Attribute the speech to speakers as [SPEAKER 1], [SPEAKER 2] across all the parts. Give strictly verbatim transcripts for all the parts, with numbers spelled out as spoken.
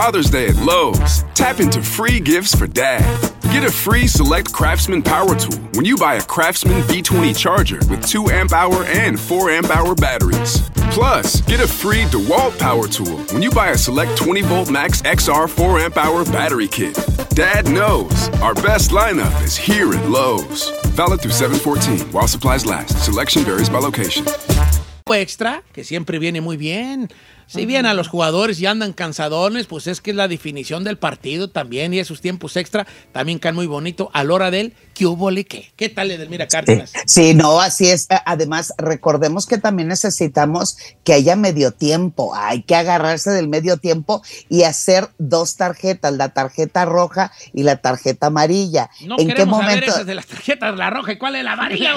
[SPEAKER 1] Father's Day at Lowe's. Tap into free gifts for dad. Get a free Select Craftsman power tool when you buy a Craftsman V twenty charger with two amp hour and four amp hour batteries. Plus, get a free DeWalt power tool when you buy a Select twenty volt Max X R four amp hour battery kit. Dad knows our best lineup is here at Lowe's. Valid through seven fourteen while supplies last. Selection varies by location.
[SPEAKER 2] Extra, que siempre viene muy bien. Si bien a los jugadores ya andan cansadones, pues es que es la definición del partido también, y esos tiempos extra también caen muy bonito a la hora del ¿qué hubo le qué? ¿Qué tal, Edelmira Cárdenas?
[SPEAKER 3] Sí, sí, no, así es. Además, recordemos que también necesitamos que haya medio tiempo. Hay que agarrarse del medio tiempo y hacer dos tarjetas, la tarjeta roja y la tarjeta amarilla.
[SPEAKER 2] No
[SPEAKER 3] ¿En
[SPEAKER 2] queremos
[SPEAKER 3] qué momento?
[SPEAKER 2] saber esas de las tarjetas, la roja y cuál es la amarilla.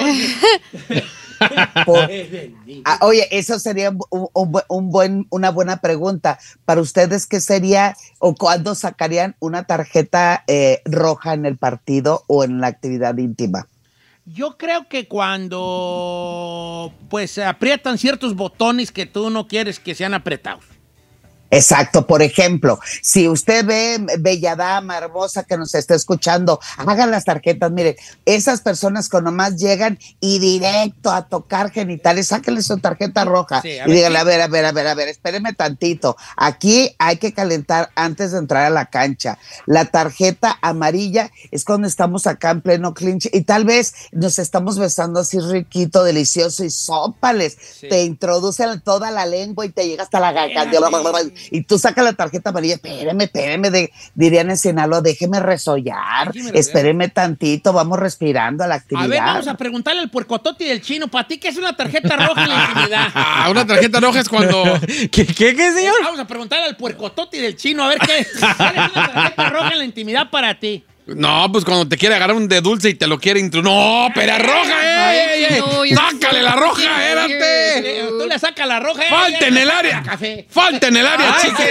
[SPEAKER 3] Por, ah, oye, eso sería un, un, un buen, una buena pregunta. Para ustedes, ¿qué sería o cuándo sacarían una tarjeta eh, roja en el partido o en la actividad íntima?
[SPEAKER 2] Yo creo que cuando pues se aprietan ciertos botones que tú no quieres que sean apretados.
[SPEAKER 3] Exacto, por ejemplo, si usted ve, bella dama, hermosa que nos está escuchando, hagan las tarjetas, miren, esas personas que nomás llegan y directo a tocar genitales, sáquenle su tarjeta roja sí, y díganle, a ver, a ver, a ver, a ver, espéreme tantito, aquí hay que calentar antes de entrar a la cancha. La tarjeta amarilla es cuando estamos acá en pleno clinch y tal vez nos estamos besando así riquito, delicioso y sópales, sí. Te introducen toda la lengua y te llega hasta la garganta. Y tú sacas la tarjeta amarilla, espéreme, espéreme, de, dirían en Sinaloa, déjeme resollar, espéreme tantito, vamos respirando a la actividad.
[SPEAKER 2] A ver, vamos a preguntarle al puercototi del chino, ¿para ti qué es una tarjeta roja en la intimidad?
[SPEAKER 4] Ah, una tarjeta roja es cuando... ¿Qué, qué, qué, señor?
[SPEAKER 2] Vamos a preguntarle al puercototi del chino, a ver qué, ¿qué es una tarjeta roja en la intimidad para ti?
[SPEAKER 4] No, pues cuando te quiere agarrar un de dulce y te lo quiere introducir. ¡No, pero roja, eh! eh, no, eh. ¡Sácale la roja, espérate!
[SPEAKER 2] Tú le sacas la roja, eh.
[SPEAKER 4] ¡Falta en el área!
[SPEAKER 2] Café.
[SPEAKER 4] ¡Falta en el área,
[SPEAKER 2] Ay,
[SPEAKER 4] chica!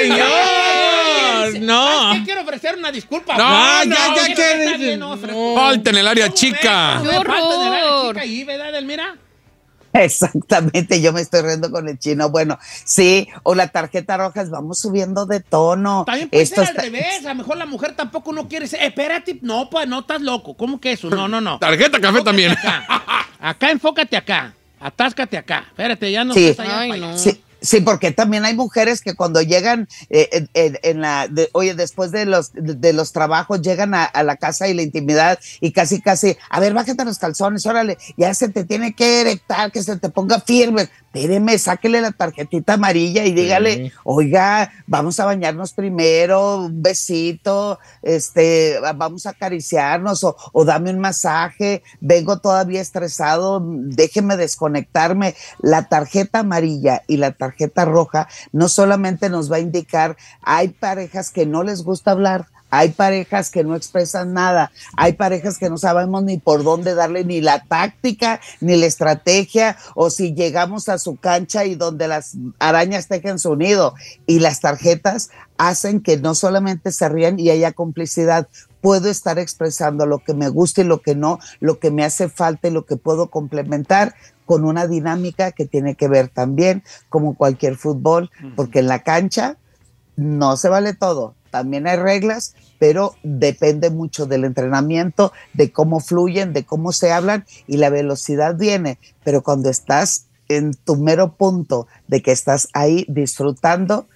[SPEAKER 2] señor!
[SPEAKER 4] ¡No!
[SPEAKER 2] ¿Qué quiero ofrecer una disculpa?
[SPEAKER 4] No,
[SPEAKER 2] no,
[SPEAKER 4] ya, ya, que... ¡Falta en el área, chica!
[SPEAKER 2] ¡Qué horror! Falta en el área, chica, ahí, ¿verdad, Edelmira?
[SPEAKER 3] Exactamente, yo me estoy riendo con el chino. Bueno, sí, o la tarjeta roja es vamos subiendo de tono.
[SPEAKER 2] También puede
[SPEAKER 3] Esto
[SPEAKER 2] ser
[SPEAKER 3] está...
[SPEAKER 2] al revés, a lo mejor la mujer tampoco no quiere ser, espérate, no, pues no estás loco, ¿cómo que eso? No, no, no.
[SPEAKER 4] Tarjeta café
[SPEAKER 2] enfócate
[SPEAKER 4] también.
[SPEAKER 2] Acá. acá enfócate acá, atáscate acá, espérate, ya no
[SPEAKER 3] sí.
[SPEAKER 2] estás allá.
[SPEAKER 3] Ay, no. Sí. Sí, porque también hay mujeres que cuando llegan, eh, en, en, en la, de, oye, después de los, de, de los trabajos, llegan a, a la casa y la intimidad y casi, casi, a ver, bájate los calzones, órale, ya se te tiene que erectar, que se te ponga firme. Espéreme, sáquele la tarjetita amarilla y dígale, sí. Oiga, vamos a bañarnos primero, un besito, este, vamos a acariciarnos o, o dame un masaje, vengo todavía estresado, déjeme desconectarme. La tarjeta amarilla y la tarjeta roja no solamente nos va a indicar, hay parejas que no les gusta hablar, hay parejas que no expresan nada, hay parejas que no sabemos ni por dónde darle ni la táctica, ni la estrategia, o si llegamos a su cancha y donde las arañas tejen su nido, y las tarjetas hacen que no solamente se rían y haya complicidad, puedo estar expresando lo que me gusta y lo que no, lo que me hace falta y lo que puedo complementar con una dinámica que tiene que ver también como cualquier fútbol, porque en la cancha no se vale todo. También hay reglas, pero depende mucho del entrenamiento, de cómo fluyen, de cómo se hablan y la velocidad viene. Pero cuando estás en tu mero punto de que estás ahí disfrutando,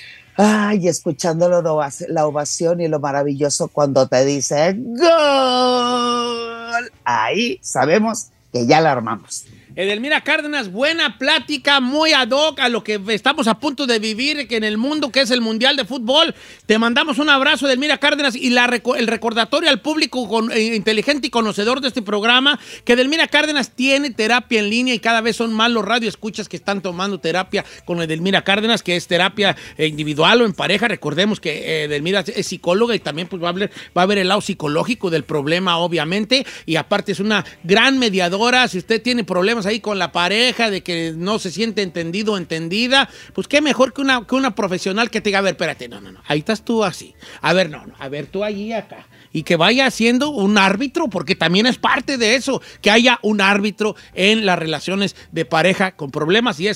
[SPEAKER 3] ay, escuchando la, ovación, la ovación y lo maravilloso cuando te dice ¡Gol! Ahí sabemos que ya la armamos.
[SPEAKER 2] Edelmira Cárdenas, buena plática, muy ad hoc a lo que estamos a punto de vivir que en el mundo, que es el Mundial de Fútbol. Te mandamos un abrazo, Edelmira Cárdenas, y la, el recordatorio al público con, eh, inteligente y conocedor de este programa, que Edelmira Cárdenas tiene terapia en línea y cada vez son más los radioescuchas que están tomando terapia con Edelmira Cárdenas, que es terapia individual o en pareja. Recordemos que eh, Edelmira es psicóloga y también pues, va, a ver, va a ver el lado psicológico del problema, obviamente, y aparte es una gran mediadora. Si usted tiene problemas ahí con la pareja, de que no se siente entendido o entendida, pues qué mejor que una, que una profesional que te diga, a ver, espérate, no, no, no, ahí estás tú así, a ver, no, no, a ver, tú allí acá, y que vaya siendo un árbitro, porque también es parte de eso, que haya un árbitro en las relaciones de pareja con problemas, y es